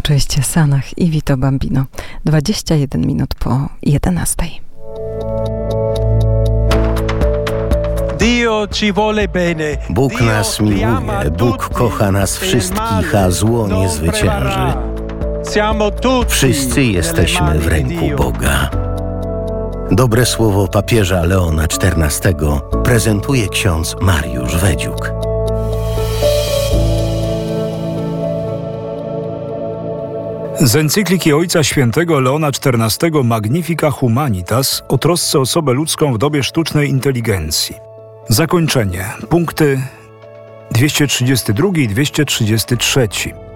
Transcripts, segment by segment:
Cześć, Sanach i Vito Bambino. 21 minut po 11. Bóg nas miłuje, Bóg kocha nas wszystkich, a zło nie zwycięży. Wszyscy jesteśmy w ręku Boga. Dobre słowo papieża Leona XIV prezentuje ksiądz Mariusz Wedziuk. Z encykliki Ojca Świętego Leona XIV Magnifica Humanitas o trosce o osobę ludzką w dobie sztucznej inteligencji. Zakończenie. Punkty 232 i 233.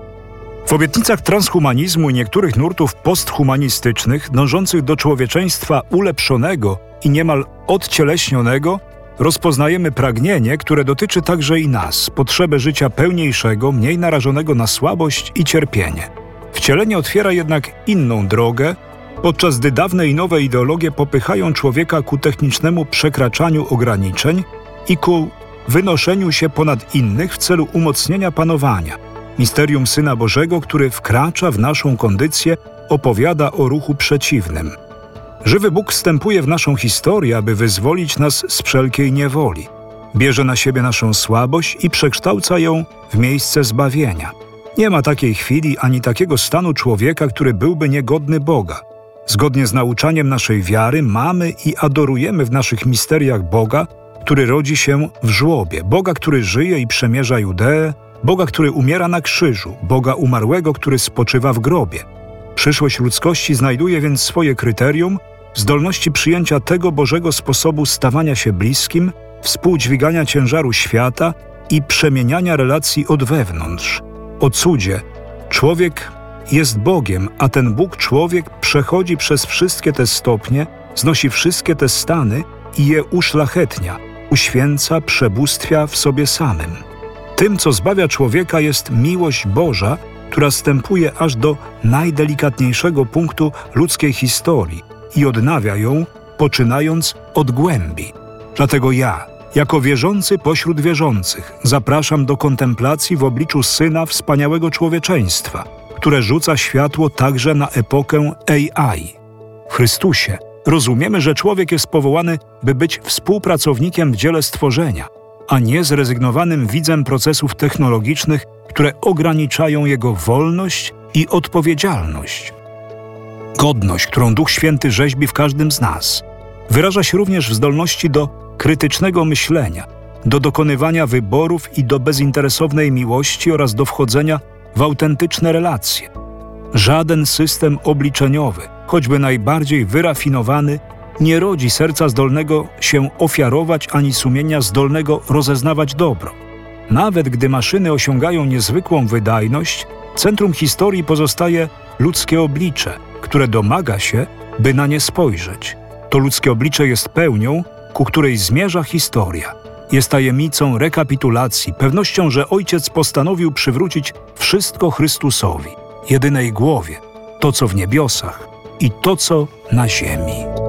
W obietnicach transhumanizmu i niektórych nurtów posthumanistycznych dążących do człowieczeństwa ulepszonego i niemal odcieleśnionego rozpoznajemy pragnienie, które dotyczy także i nas, potrzebę życia pełniejszego, mniej narażonego na słabość i cierpienie. Wcielenie otwiera jednak inną drogę, podczas gdy dawne i nowe ideologie popychają człowieka ku technicznemu przekraczaniu ograniczeń i ku wynoszeniu się ponad innych w celu umocnienia panowania. Misterium Syna Bożego, który wkracza w naszą kondycję, opowiada o ruchu przeciwnym. Żywy Bóg wstępuje w naszą historię, aby wyzwolić nas z wszelkiej niewoli. Bierze na siebie naszą słabość i przekształca ją w miejsce zbawienia. Nie ma takiej chwili ani takiego stanu człowieka, który byłby niegodny Boga. Zgodnie z nauczaniem naszej wiary mamy i adorujemy w naszych misteriach Boga, który rodzi się w żłobie, Boga, który żyje i przemierza Judeę, Boga, który umiera na krzyżu, Boga umarłego, który spoczywa w grobie. Przyszłość ludzkości znajduje więc swoje kryterium w zdolności przyjęcia tego Bożego sposobu stawania się bliskim, współdźwigania ciężaru świata i przemieniania relacji od wewnątrz. O cudzie. Człowiek jest Bogiem, a ten Bóg człowiek przechodzi przez wszystkie te stopnie, znosi wszystkie te stany i je uszlachetnia, uświęca, przebóstwia w sobie samym. Tym, co zbawia człowieka, jest miłość Boża, która stępuje aż do najdelikatniejszego punktu ludzkiej historii i odnawia ją, poczynając od głębi. Dlatego ja, jako wierzący pośród wierzących, zapraszam do kontemplacji w obliczu Syna wspaniałego człowieczeństwa, które rzuca światło także na epokę AI. W Chrystusie rozumiemy, że człowiek jest powołany, by być współpracownikiem w dziele stworzenia, a nie zrezygnowanym widzem procesów technologicznych, które ograniczają jego wolność i odpowiedzialność. Godność, którą Duch Święty rzeźbi w każdym z nas, wyraża się również w zdolności do krytycznego myślenia, do dokonywania wyborów i do bezinteresownej miłości oraz do wchodzenia w autentyczne relacje. Żaden system obliczeniowy, choćby najbardziej wyrafinowany, nie rodzi serca zdolnego się ofiarować ani sumienia zdolnego rozeznawać dobro. Nawet gdy maszyny osiągają niezwykłą wydajność, centrum historii pozostaje ludzkie oblicze, które domaga się, by na nie spojrzeć. To ludzkie oblicze jest pełnią, ku której zmierza historia. Jest tajemnicą rekapitulacji, pewnością, że Ojciec postanowił przywrócić wszystko Chrystusowi, jedynej głowie, to co w niebiosach i to co na ziemi.